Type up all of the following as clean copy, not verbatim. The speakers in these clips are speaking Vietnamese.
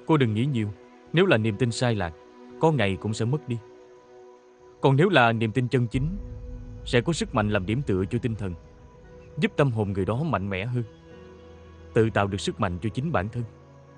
Cô đừng nghĩ nhiều. Nếu là niềm tin sai lạc, có ngày cũng sẽ mất đi. Còn nếu là niềm tin chân chính, sẽ có sức mạnh làm điểm tựa cho tinh thần, giúp tâm hồn người đó mạnh mẽ hơn, tự tạo được sức mạnh cho chính bản thân.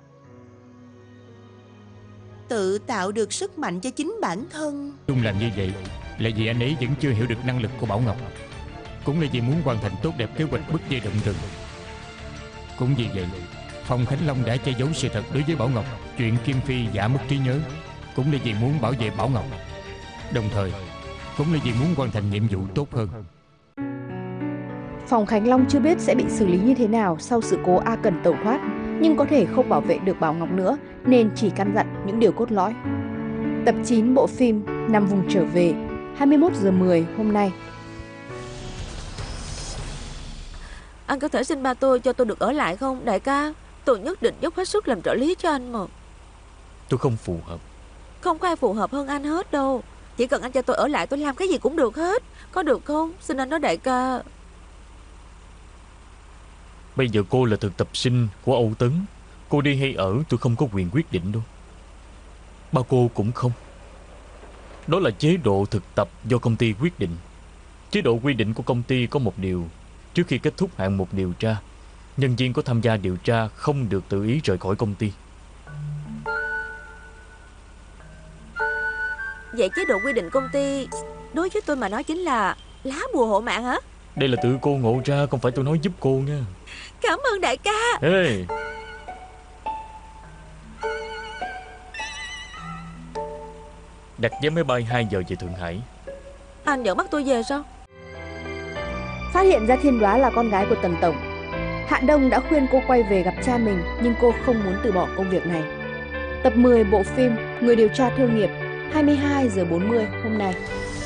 Tự tạo được sức mạnh cho chính bản thân. Trung làm như vậy là vì anh ấy vẫn chưa hiểu được năng lực của Bảo Ngọc, cũng là vì muốn hoàn thành tốt đẹp kế hoạch bứt dây động rừng. Cũng vì vậy, Phong Khánh Long đã che giấu sự thật đối với Bảo Ngọc chuyện Kim Phi giả mất trí nhớ, cũng là vì muốn bảo vệ Bảo Ngọc, đồng thời cũng là vì muốn hoàn thành nhiệm vụ tốt hơn. Phong Khánh Long chưa biết sẽ bị xử lý như thế nào sau sự cố A Cẩn tẩu thoát, nhưng có thể không bảo vệ được Bảo Ngọc nữa nên chỉ căn dặn những điều cốt lõi. Tập 9 bộ phim Nằm Vùng Trở Về, 21h10 hôm nay. Anh có thể xin ba tôi cho tôi được ở lại không đại ca? Tôi nhất định dốc hết sức làm trợ lý cho anh mà. Tôi không phù hợp. Không có ai phù hợp hơn anh hết đâu. Chỉ cần anh cho tôi ở lại, tôi làm cái gì cũng được hết. Có được không? Xin anh đó đại ca. Bây giờ cô là thực tập sinh của Âu Tấn. Cô đi hay ở tôi không có quyền quyết định đâu. Ba cô cũng không. Đó là chế độ thực tập do công ty quyết định. Chế độ quy định của công ty có một điều: trước khi kết thúc hạng mục điều tra, nhân viên có tham gia điều tra không được tự ý rời khỏi công ty. Vậy chế độ quy định công ty đối với tôi mà nói chính là lá bùa hộ mạng hả? Đây là tự cô ngộ ra, không phải tôi nói giúp cô nha. Cảm ơn đại ca. Ê, đặt vé máy bay 2 giờ về Thượng Hải. Anh vẫn bắt tôi về sao? Phát hiện ra Thiên Đoá là con gái của Tần Tổng, Hạ Đông đã khuyên cô quay về gặp cha mình, nhưng cô không muốn từ bỏ công việc này. Tập 10 bộ phim Người điều tra thương nghiệp, 22h40 hôm nay.